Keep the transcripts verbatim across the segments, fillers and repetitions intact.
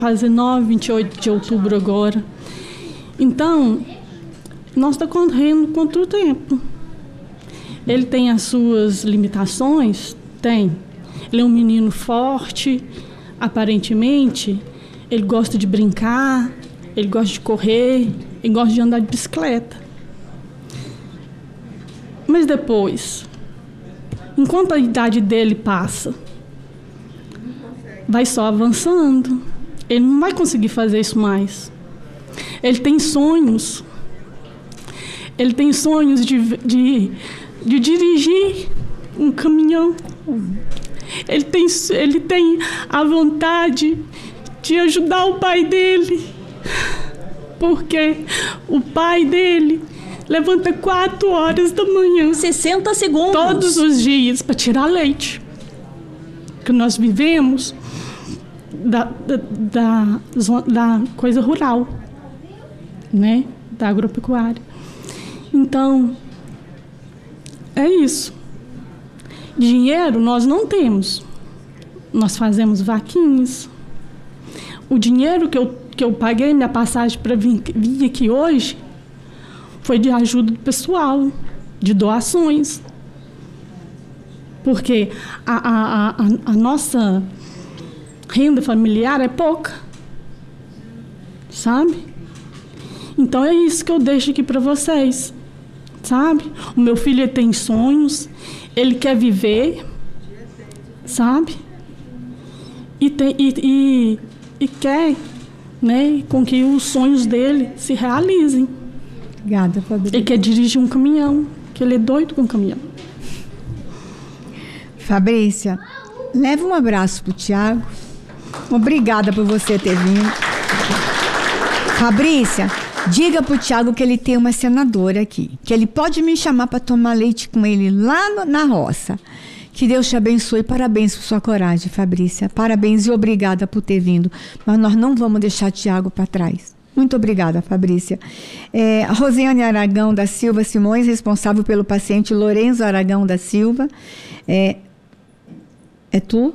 fazer nove, vinte e oito de outubro agora. Então, nós estamos correndo contra o tempo. Ele tem as suas limitações? Tem. Ele é um menino forte, aparentemente. Ele gosta de brincar, ele gosta de correr, ele gosta de andar de bicicleta. Mas depois, enquanto a idade dele passa, vai só avançando. Ele não vai conseguir fazer isso mais. Ele tem sonhos. Ele tem sonhos de, de, de dirigir um caminhão. Ele tem, ele tem a vontade de ajudar o pai dele. Porque o pai dele levanta quatro horas da manhã. sessenta segundos. Todos os dias para tirar leite. Que nós vivemos da, da, da, da coisa rural, né? Da agropecuária. Então, é isso. Dinheiro nós não temos. Nós fazemos vaquinhas. O dinheiro que eu, que eu paguei minha passagem para vir, vir aqui hoje foi de ajuda do pessoal, de doações. Porque a, a, a, a nossa renda familiar é pouca, sabe? Então é isso que eu deixo aqui para vocês, sabe? O meu filho tem sonhos, ele quer viver, sabe? E, tem, e, e, e quer, né, com que os sonhos dele se realizem. Obrigada, Fabrícia. Ele quer dirigir um caminhão, que ele é doido com caminhão. Fabrícia, leva um abraço pro Tiago. Obrigada por você ter vindo. Fabrícia, diga pro Tiago que ele tem uma senadora aqui, que ele pode me chamar para tomar leite com ele lá no, na roça. Que Deus te abençoe. Parabéns por sua coragem, Fabrícia. Parabéns e obrigada por ter vindo. Mas nós não vamos deixar Tiago para trás. Muito obrigada, Fabrícia. É, Rosiane Aragão da Silva Simões, responsável pelo paciente Lorenzo Aragão da Silva. É, é tu?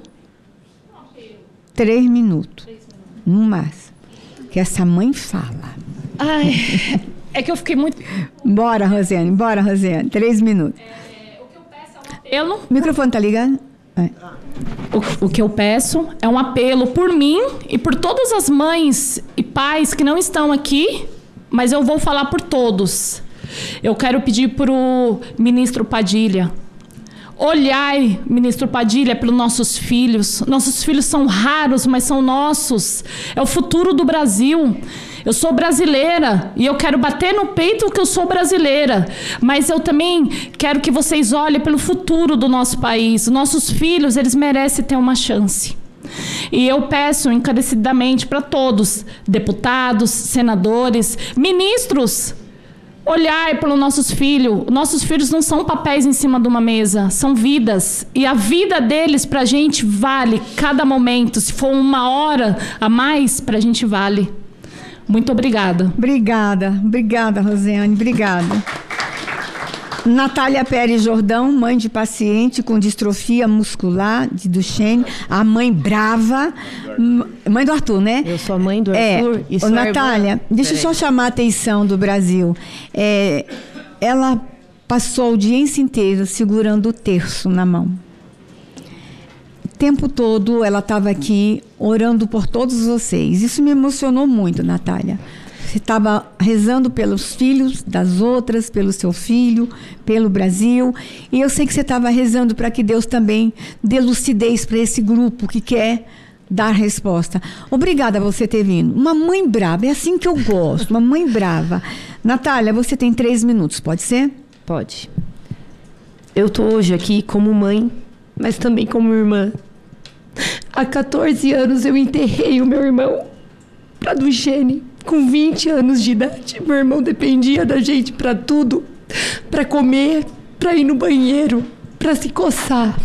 Três minutos. No máximo. Que essa mãe fala. Ai, é que eu fiquei muito... Bora, Rosiane. Bora, Rosiane. Três minutos. É, o que eu peço é um apelo... O microfone tá ligado? É. O, o que eu peço é um apelo por mim e por todas as mães e pais que não estão aqui, mas eu vou falar por todos. Eu quero pedir para o ministro Padilha. Olhai, ministro Padilha, pelos nossos filhos. Nossos filhos são raros, mas são nossos. É o futuro do Brasil. Eu sou brasileira e eu quero bater no peito que eu sou brasileira. Mas eu também quero que vocês olhem pelo futuro do nosso país. Nossos filhos, eles merecem ter uma chance. E eu peço encarecidamente para todos, deputados, senadores, ministros, olhar pelos nossos filhos. Nossos filhos não são papéis em cima de uma mesa, são vidas. E a vida deles para a gente vale cada momento. Se for uma hora a mais, para a gente vale. Muito obrigada. Obrigada, obrigada, Rosiane, obrigada. Natália Pérez Jordão, mãe de paciente com distrofia muscular de Duchenne, a mãe brava, mãe do Arthur, né? Eu sou a mãe do Arthur. É. E sou Natália, irmã. deixa eu só chamar a atenção do Brasil. É, ela passou a audiência inteira segurando o terço na mão. O tempo todo ela estava aqui orando por todos vocês. Isso me emocionou muito, Natália. Você estava rezando pelos filhos das outras, pelo seu filho, pelo Brasil. E eu sei que você estava rezando para que Deus também dê lucidez para esse grupo que quer dar resposta. Obrigada por você ter vindo. Uma mãe brava, é assim que eu gosto, uma mãe brava. Natália, você tem três minutos, pode ser? Pode. Eu estou hoje aqui como mãe, mas também como irmã. Há quatorze anos eu enterrei o meu irmão para Duchenne. Com vinte anos de idade, meu irmão dependia da gente para tudo, para comer, para ir no banheiro, para se coçar.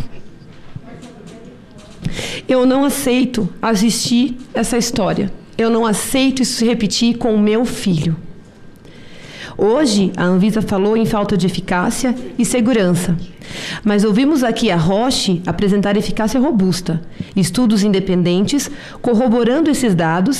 Eu não aceito assistir essa história. Eu não aceito isso se repetir com o meu filho. Hoje, a Anvisa falou em falta de eficácia e segurança. Mas ouvimos aqui a Roche apresentar eficácia robusta, estudos independentes corroborando esses dados